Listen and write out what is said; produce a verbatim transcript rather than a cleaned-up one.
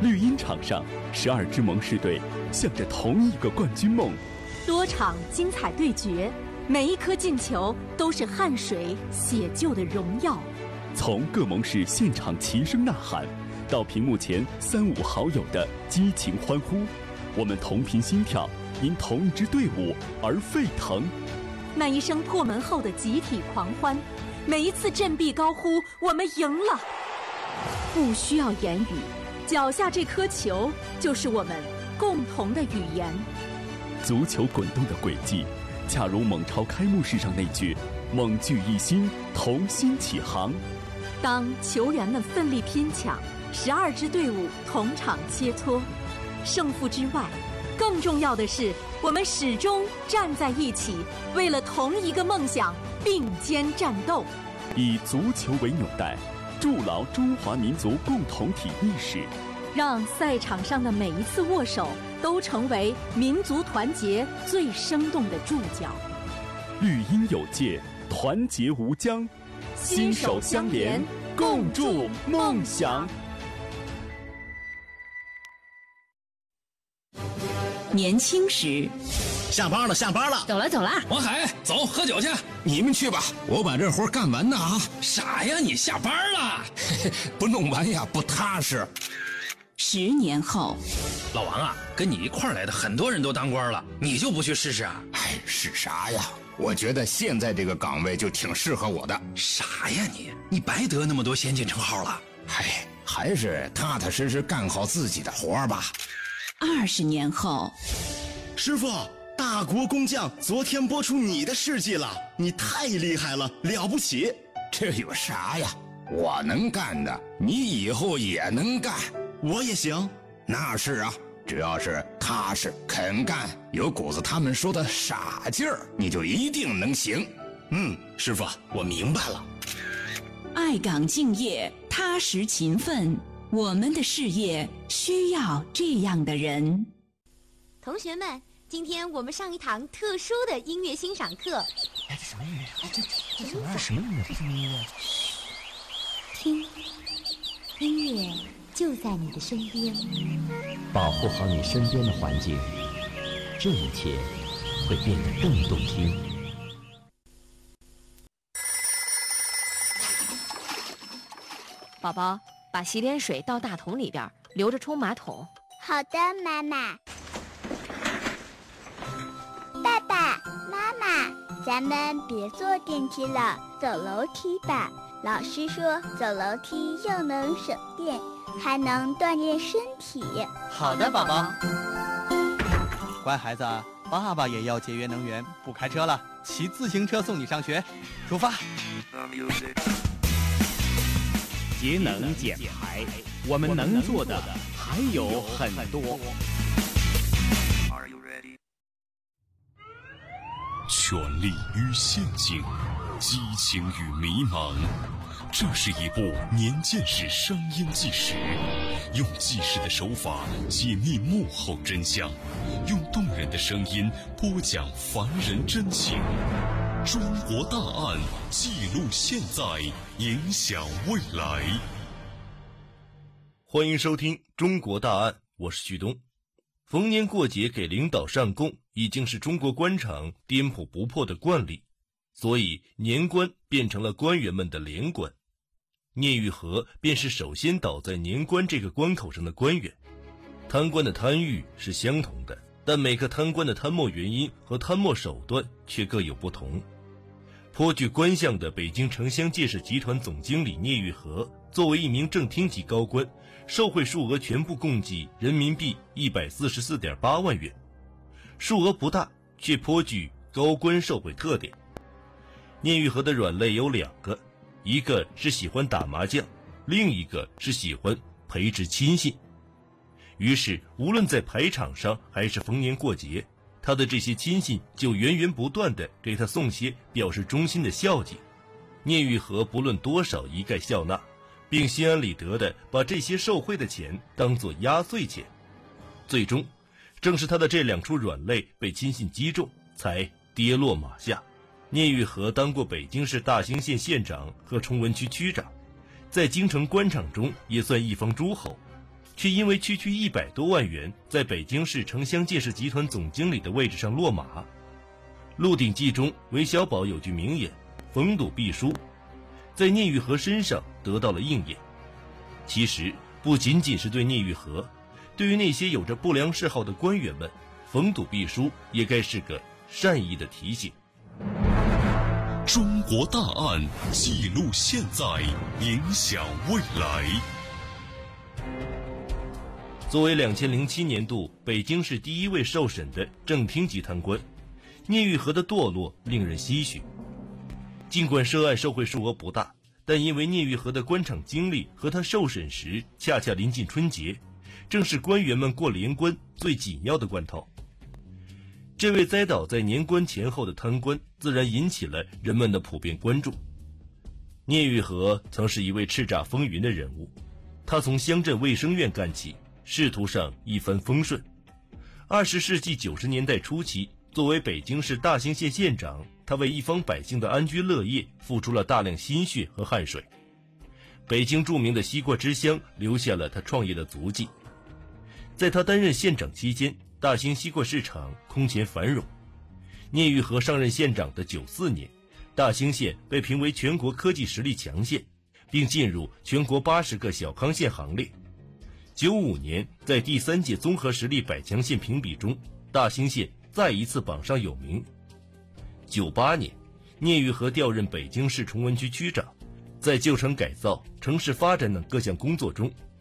绿茵场上，十二支盟誓队向着同一个冠军梦。 多场精彩对决，每一颗进球都是汗水写就的荣耀。 从各盟誓现场齐声呐喊，到屏幕前三五好友的激情欢呼，我们同频心跳，因同一支队伍而沸腾。 那一声破门后的集体狂欢，每一次振臂高呼“我们赢了”，不需要言语，脚下这颗球就是我们共同的语言。 足球滚动的轨迹，恰如蒙超开幕式上那句“盟聚一心，同心起航”。 当球员们奋力拼抢，十二支队伍同场切磋，胜负之外，更重要的是，我们始终站在一起，为了同一个梦想并肩战斗。 以足球为纽带，筑牢中华民族共同体意识， 让赛场上的每一次握手都成为民族团结最生动的注脚。 绿茵有界，团结无疆，心手相连，共筑梦想。 年轻时， 下班了，下班了， 走了走了。 王海，走，喝酒去。 你们去吧，我把这活干完呢啊！ 傻呀，你下班了， 不弄完呀不踏实。 十年后， 老王啊，跟你一块儿来的很多人都当官了，你就不去试试啊？ 哎，是啥呀？我觉得现在这个岗位就挺适合我的。 啥呀你？你白得那么多先进称号了？ 哎，还是踏踏实实干好自己的活儿吧。 二十年后， 师傅，大国工匠昨天播出你的事迹了，你太厉害了，了不起。 这有啥呀？我能干的，你以后也能干。 我也行。 那是啊，只要是踏实肯干，有股子他们说的傻劲儿，你就一定能行。 嗯，师傅，我明白了。 爱岗敬业，踏实勤奋，我们的事业需要这样的人。 同学们，今天我们上一堂特殊的音乐欣赏课。 哎，这什么音乐？哎，这这什么什么音乐？这什么音乐？ 听，音乐就在你的身边。 保护好你身边的环境，这一切会变得更动听。 宝宝，把洗脸水倒大桶里边，留着冲马桶。 好的，妈妈。爸爸妈妈，咱们别坐电梯了，走楼梯吧。老师说走楼梯又能省电，还能锻炼身体。 好的，宝宝。乖孩子，爸爸也要节约能源，不开车了，骑自行车送你上学。出发。 节能减排，我们能做的还有很多。 权力与陷阱，激情与迷茫，这是一部年鉴识声音纪实，用纪实的手法解密幕后真相，用动人的声音播讲凡人真情。中国大案，记录现在，影响未来。 欢迎收听《中国大案》，我是旭东。逢年过节给领导上供已经是中国官场颠扑不破的惯例，所以年关变成了官员们的连关。聂玉和便是首先倒在年关这个关口上的官员。贪官的贪欲是相同的，但每个贪官的贪墨原因和贪墨手段却各有不同。颇具官相的北京城乡建设集团总经理聂玉和，作为一名正厅级高官，受贿数额全部共计人民币 一百四十四点八万元，数额不大，却颇具高官受贿特点。聂玉和的软肋有两个，一个是喜欢打麻将，另一个是喜欢培植亲信。于是无论在排场上还是逢年过节，他的这些亲信就源源不断地给他送些表示忠心的孝敬。聂玉和不论多少一概笑纳，并心安理得地把这些受贿的钱当作压岁钱。最终正是他的这两处软肋被亲信击中，才跌落马下。聂玉和当过北京市大兴县县长和崇文区区长，在京城官场中也算一方诸侯。 却因为区区一百多万元，在北京市城乡建设集团总经理的位置上落马。《鹿鼎记》中韦小宝有句名言：“逢赌必输”，在聂玉和身上得到了应验。其实不仅仅是对聂玉和，对于那些有着不良嗜好的官员们，逢赌必输也该是个善意的提醒。 中国大案，记录现在，影响未来。 作为两千零七年度北京市第一位受审的正厅级贪官，聂玉和的堕落令人唏嘘。尽管涉案受贿数额不大，但因为聂玉和的官场经历和他受审时恰恰临近春节，正是官员们过年关最紧要的关头。这位栽倒在年关前后的贪官，自然引起了人们的普遍关注。聂玉和曾是一位叱咤风云的人物，他从乡镇卫生院干起，仕途上一帆风顺。二十世纪九十年代初期，作为北京市大兴县县长，他为一方百姓的安居乐业付出了大量心血和汗水。北京著名的西瓜之乡留下了他创业的足迹。在他担任县长期间，大兴西瓜市场空前繁荣。聂玉和上任县长的九四年，大兴县被评为全国科技实力强县，并进入全国八十个小康县行列。九五年，在第三届综合实力百强县评比中，大兴县再一次榜上有名。九八年，聂玉和调任北京市崇文区区长，在旧城改造、城市发展等各项工作中